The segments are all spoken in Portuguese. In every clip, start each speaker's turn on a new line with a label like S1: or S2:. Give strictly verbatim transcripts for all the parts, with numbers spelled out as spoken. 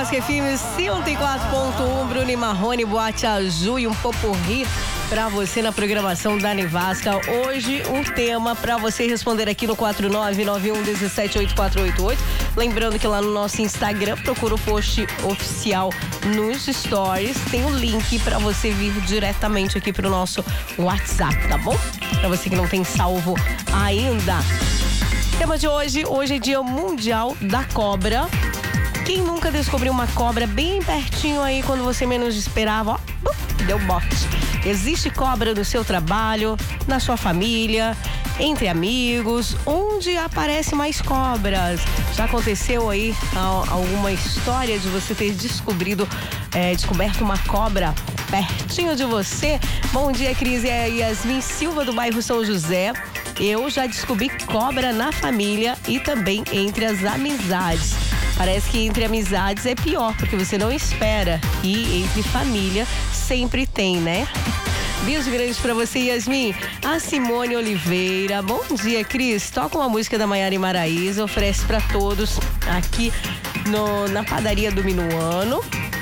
S1: Nevasca F M cento e quatro ponto um, Bruno e Marrone, Boate Azul e um popurrí pra você na programação da Nevasca. Hoje um tema pra você responder aqui no quatro nove nove um um sete oito quatro oito oito. Lembrando que lá no nosso Instagram, procura o post oficial nos stories, tem o link pra você vir diretamente aqui pro nosso WhatsApp, tá bom? Pra você que não tem salvo ainda. Tema de hoje, hoje é Dia Mundial da Cobra. Quem nunca descobriu uma cobra bem pertinho aí quando você menos esperava? Ó, deu bote. Existe cobra no seu trabalho, na sua família, entre amigos, onde aparecem mais cobras? Já aconteceu aí alguma história de você ter descobrido, é, descoberto uma cobra pertinho de você? Bom dia, Cris, é Yasmin Silva do bairro São José. Eu já descobri cobra na família e também entre as amizades. Parece que entre amizades é pior, porque você não espera. E entre família sempre tem, né? Beijo grande pra você, Yasmin. A Simone Oliveira. Bom dia, Cris. Toca uma música da Maiara e Maraísa. Oferece pra todos aqui no, na padaria do Minuano.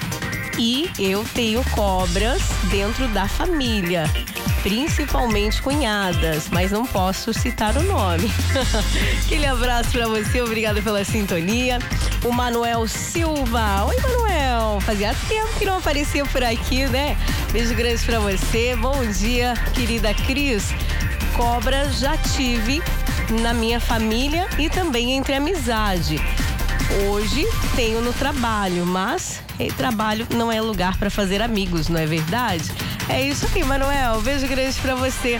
S1: E eu tenho cobras dentro da família, principalmente cunhadas, mas não posso citar o nome. Aquele abraço pra você, obrigada pela sintonia. O Manuel Silva. Oi, Manuel. Fazia tempo que não aparecia por aqui, né? Beijo grande pra você. Bom dia, querida Cris. Cobra já tive na minha família e também entre amizade. Hoje tenho no trabalho, mas trabalho não é lugar para fazer amigos, não é verdade? É isso aí, Manuel. Beijo grande pra você.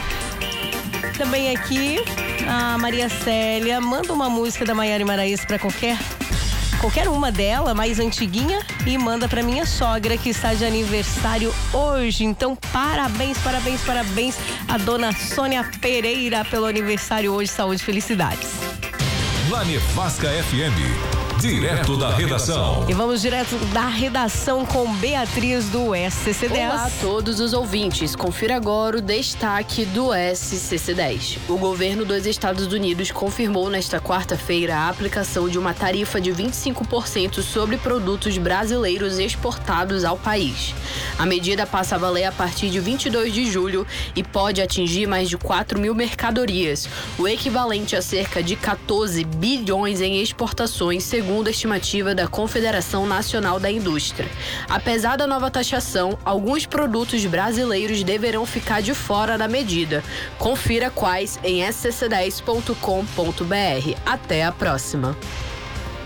S1: Também aqui, a Maria Célia manda uma música da Maiara e Maraísa para qualquer qualquer uma dela, mais antiguinha, e manda pra minha sogra que está de aniversário hoje. Então, parabéns, parabéns, parabéns a dona Sônia Pereira pelo aniversário hoje. Saúde e felicidades.
S2: Na Nevasca F M. Direto da redação.
S1: E vamos direto da redação com Beatriz do S C C dez.
S3: Olá a todos os ouvintes. Confira agora o destaque do S C C dez. O governo dos Estados Unidos confirmou nesta quarta-feira a aplicação de uma tarifa de vinte e cinco por cento sobre produtos brasileiros exportados ao país. A medida passa a valer a partir de vinte e dois de julho e pode atingir mais de quatro mil mercadorias, o equivalente a cerca de quatorze bilhões em exportações, segundo Segundo a estimativa da Confederação Nacional da Indústria. Apesar da nova taxação, alguns produtos brasileiros deverão ficar de fora da medida. Confira quais em s c c dez ponto com ponto b r. Até a próxima.